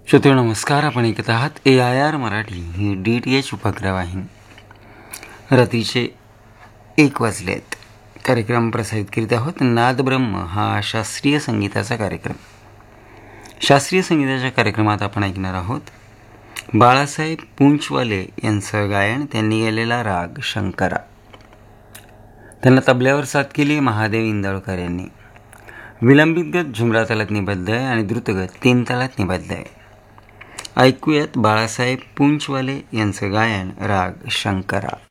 श्रोते नमस्कार. आपण ऐकत आहात AIR मराठी ही DTH उपग्रहवाहिनी. रात्रीचे 1 वाजलेत. कार्यक्रम प्रसारित करीत आहोत नादब्रह्म हा शास्त्रीय संगीताचा कार्यक्रम. शास्त्रीय संगीताच्या कार्यक्रमात आपण ऐकणार आहोत बाळासाहेब पुंचवाले यांचं गायन. त्यांनी गेलेला राग शंकरा. त्यांना तबल्यावर साथ केली महादेव इंदळकर यांनी. विलंबित गत झुमरा तालात निबद्ध आहे आणि द्रुतगत 3 तालात निबद्ध आहे. ऐकूयात बाळासाहेब पुंचवाले यांचं गायन राग शंकरा.